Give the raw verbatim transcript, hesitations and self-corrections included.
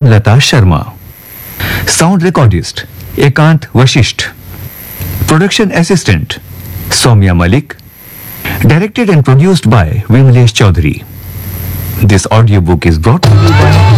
Lata Sharma. Sound recordist Ekant Vashisht. Production assistant Soumya Malik. Directed and produced by Vimlesh Chaudhary. This audiobook is brought to you by